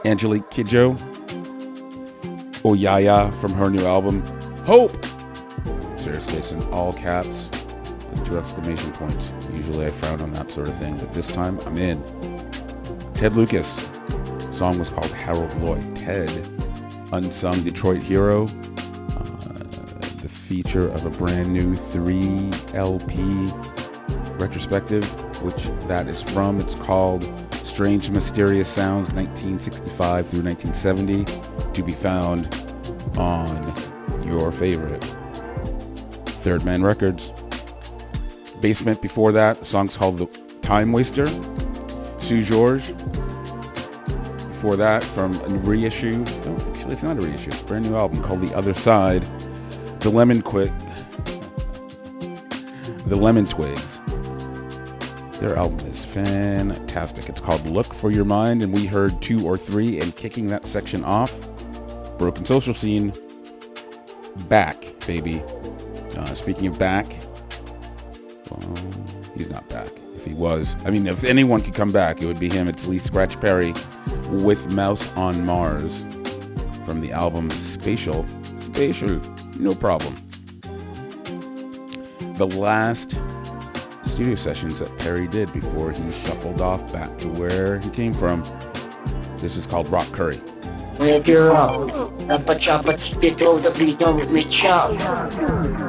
Angelique Kidjo, Oyaya from her new album, Hope. Seriously, it's in all caps with 2 exclamation points. Usually I frown on that sort of thing, but this time I'm in. Ted Lucas. The song was called Harold Lloyd. Ted, unsung Detroit hero. The feature of a brand new 3 LP retrospective, which that is from. It's called Strange Mysterious Sounds 1965 through 1970, to be found on your favorite Third Man Records. Basement before that, the song's called The Time Waster. Sue George. Before that, from a reissue. No, actually, it's not a reissue. It's a brand new album called The Other Side. The Lemon Twigs. Their album is fantastic. It's called Look for Your Mind, and we heard 2 or 3, and kicking that section off, Broken Social Scene, Back, baby. Speaking of back, well, he's not back. If he was, I mean, if anyone could come back, it would be him. It's Lee Scratch Perry with Mouse on Mars from the album Spatial, no problem. The last studio sessions that Perry did before he shuffled off back to where he came from. This is called Rock Curry. Make it up. Dapat siya, but si Pedro, the beat, don't make me chop.